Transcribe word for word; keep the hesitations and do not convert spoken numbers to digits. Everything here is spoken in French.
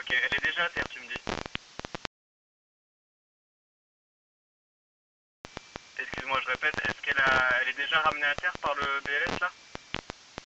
Ok, elle est déjà à terre, tu me dis. Excuse-moi, je répète, est-ce qu'elle a... elle est déjà ramenée à terre par le B L S là?